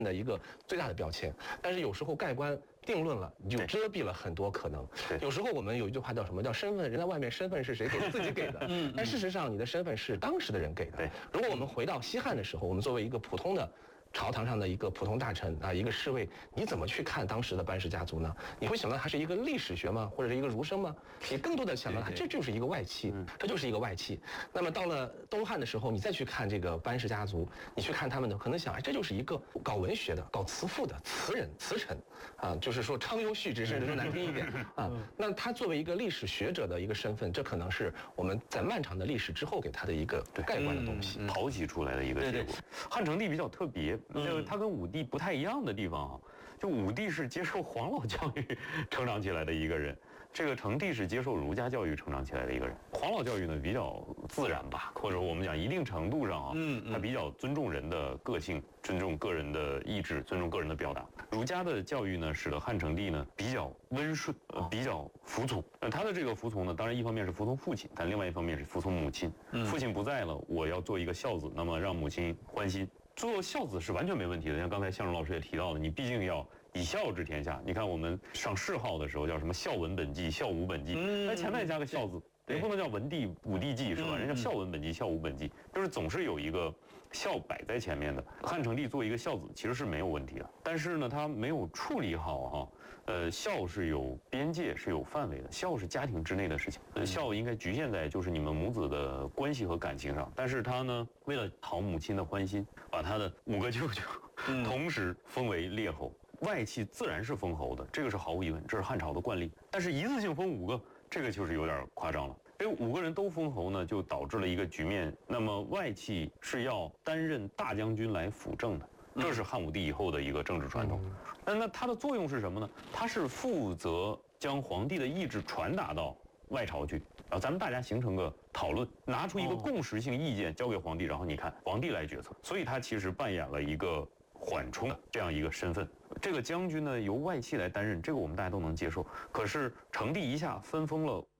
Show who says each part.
Speaker 1: 的一个最大的标签，但是有时候盖棺定论了，你就遮蔽了很多可能。有时候我们有一句话叫什么？叫身份，人在外面身份是谁给自己给的？但事实上你的身份是当时的人给的。如果我们回到西汉的时候，我们作为一个普通的朝堂上的一个普通大臣啊，一个侍卫，你怎么去看当时的班氏家族呢？你会想到它是一个历史学吗？或者是一个儒生吗？你更多的想到它这就是一个外戚，这就是一个外戚。那么到了东汉的时候，你再去看这个班氏家族，你去看他们的，可能想，哎，这就是一个搞文学的、搞词赋的词人、词臣啊，就是说昌庸续直，甚至说难听一点啊。那他作为一个历史学者的一个身份，这可能是我们在漫长的历史之后给他的一个盖棺的东西，
Speaker 2: 淘洗出来的一个结果。汉成帝比较特别。他跟武帝不太一样的地方啊，就武帝是接受黄老教育成长起来的一个人，这个成帝是接受儒家教育成长起来的一个人。黄老教育呢比较自然吧，或者我们讲一定程度上啊，他比较尊重人的个性，尊重个人的意志，尊重个人的表达。儒家的教育呢，使得汉成帝呢比较温顺，比较服从。他的这个服从呢，当然一方面是服从父亲，但另外一方面是服从母亲。父亲不在了，我要做一个孝子，那么让母亲欢心。做孝子是完全没问题的，像刚才向荣老师也提到的，你毕竟要以孝治天下。你看我们上谥号的时候叫什么孝文本纪、孝武本纪，那前面加个孝字，也不能叫文帝、武帝纪是吧？人家孝文本纪、孝武本纪，就是总是有一个孝摆在前面的。汉成帝做一个孝子其实是没有问题的，但是呢，他没有处理好哈。孝是有边界、是有范围的，孝是家庭之内的事情，孝应该局限在就是你们母子的关系和感情上。但是他呢，为了讨母亲的欢心，把他的5个舅舅同时封为列侯。外戚自然是封侯的，这个是毫无疑问，这是汉朝的惯例。但是一次性封5个，这个就是有点夸张了。这5个人都封侯呢，就导致了一个局面。那么外戚是要担任大将军来辅政的，这是汉武帝以后的一个政治传统。那它的作用是什么呢？它是负责将皇帝的意志传达到外朝去，然后咱们大家形成个讨论，拿出一个共识性意见交给皇帝，然后你看皇帝来决策。所以他其实扮演了一个缓冲的这样一个身份。这个将军呢由外戚来担任，这个我们大家都能接受。可是成帝一下分封了